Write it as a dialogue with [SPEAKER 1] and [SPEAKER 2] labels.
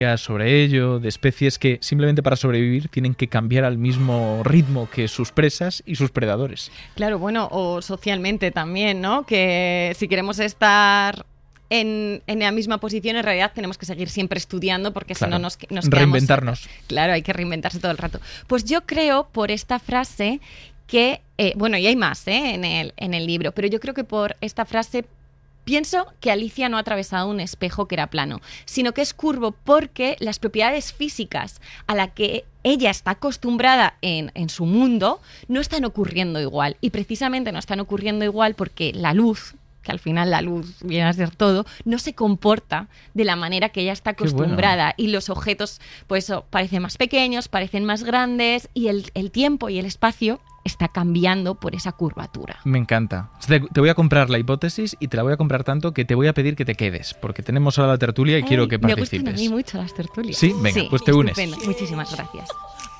[SPEAKER 1] sobre ello, de especies que simplemente para sobrevivir tienen que cambiar al mismo ritmo que sus presas y sus predadores.
[SPEAKER 2] Claro, bueno, o socialmente también, ¿no? Que si queremos estar en la misma posición, en realidad tenemos que seguir siempre estudiando porque
[SPEAKER 1] Claro,
[SPEAKER 2] si no nos quedamos...
[SPEAKER 1] reinventarnos.
[SPEAKER 2] Claro, hay que reinventarse todo el rato. Pues yo creo, por esta frase, que... bueno, y hay más en el libro, pero yo creo que por esta frase... Pienso que Alicia no ha atravesado un espejo que era plano, sino que es curvo porque las propiedades físicas a las que ella está acostumbrada en su mundo no están ocurriendo igual. Y precisamente no están ocurriendo igual porque la luz, que al final la luz viene a ser todo, no se comporta de la manera que ella está acostumbrada. Y los objetos, pues parecen más pequeños, parecen más grandes y el tiempo y el espacio está cambiando por esa curvatura.
[SPEAKER 1] Me encanta. Te voy a comprar la hipótesis y te la voy a comprar tanto que te voy a pedir que te quedes, porque tenemos ahora la tertulia y quiero que participes.
[SPEAKER 2] Me gustan a mí mucho las tertulias.
[SPEAKER 1] Sí, venga, pues te unes.
[SPEAKER 2] Muchísimas gracias.